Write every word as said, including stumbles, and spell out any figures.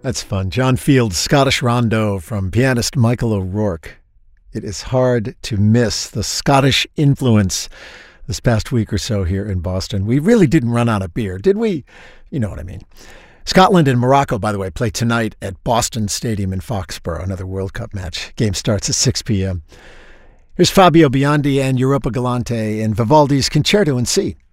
That's fun. John Field's Scottish Rondo from pianist Michael O'Rourke. It is hard to miss the Scottish influence this past week or so here in Boston. We really didn't run out of beer, did we? You know what I mean. Scotland and Morocco, by the way, play tonight at Boston Stadium in Foxborough, another World Cup match. Game starts at six p.m. Here's Fabio Biondi and Europa Galante and Vivaldi's Concerto in C.